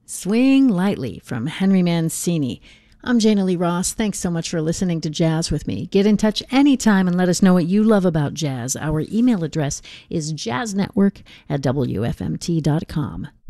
Swing Lightly from Henry Mancini. I'm Jana Lee Ross. Thanks so much for listening to Jazz with me. Get in touch anytime and let us know what you love about jazz. Our email address is jazznetwork@wfmt.com.